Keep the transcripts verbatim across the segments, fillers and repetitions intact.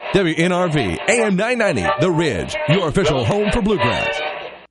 W N R V, A M nine ninety, The Ridge, your official home for Bluegrass.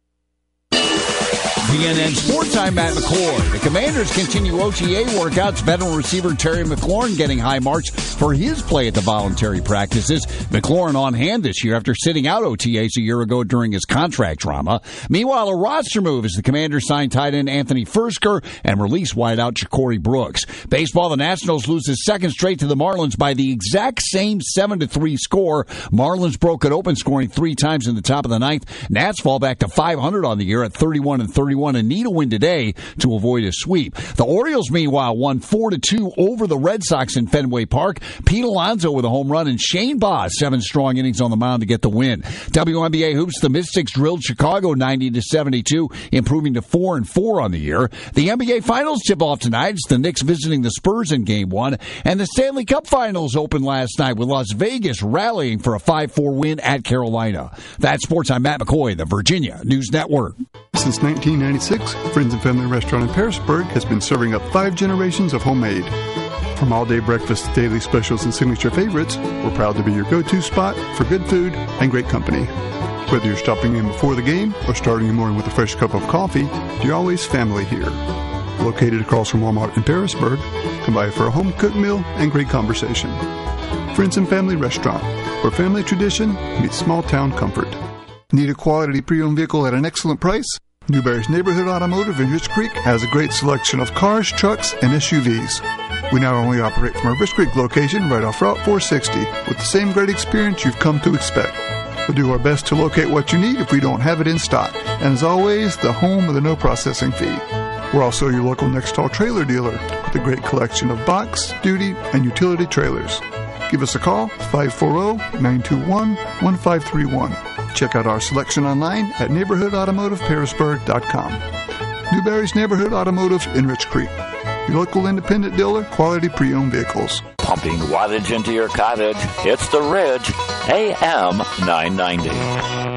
B N N Sports, I'm Matt McCoy. The Commanders continue O T A workouts. Veteran receiver Terry McLaurin getting high marks for his play at the voluntary practices. McLaurin on hand this year after sitting out O T As a year ago during his contract drama. Meanwhile, a roster move as the Commanders signed tight end Anthony Fursker and release wideout Ja'Cory Brooks. Baseball, the Nationals lose his second straight to the Marlins by the exact same seven to three score. Marlins broke it open, scoring three times in the top of the ninth. Nats fall back to five hundred on the year at thirty-one and thirty-one and need a win today to avoid a sweep. The Orioles, meanwhile, won four to two over the Red Sox in Fenway Park. Pete Alonso with a home run and Shane Baz, seven strong innings on the mound to get the win. W N B A hoops, the Mystics drilled Chicago ninety to seventy-two, improving to four and four on the year. The N B A Finals tip off tonight. It's the Knicks visiting the Spurs in Game One, and the Stanley Cup Finals opened last night with Las Vegas rallying for a five four win at Carolina. That's Sports. I'm Matt McCoy, the Virginia News Network. Since nineteen ninety-six, Friends and Family Restaurant in Pearisburg has been serving up five generations of homemade. From all-day breakfast, daily specials, and signature favorites, we're proud to be your go-to spot for good food and great company. Whether you're stopping in before the game or starting your morning with a fresh cup of coffee, you're always family here. Located across from Walmart in Pearisburg, come by for a home-cooked meal and great conversation. Friends and Family Restaurant, where family tradition meets small-town comfort. Need a quality pre-owned vehicle at an excellent price? Newberry's Neighborhood Automotive in Rich Creek has a great selection of cars, trucks, and S U Vs. We not only operate from our Rich Creek location right off Route four sixty with the same great experience you've come to expect. We'll do our best to locate what you need if we don't have it in stock. And as always, the home of the no processing fee. We're also your local Nextall trailer dealer with a great collection of box, duty, and utility trailers. Give us a call, five four zero, nine two one, one five three one. Check out our selection online at neighborhood automotive pearisburg dot com. Newberry's Neighborhood Automotive in Rich Creek. Your local independent dealer, quality pre-owned vehicles. Pumping wattage into your cottage. It's The Ridge, A M nine ninety.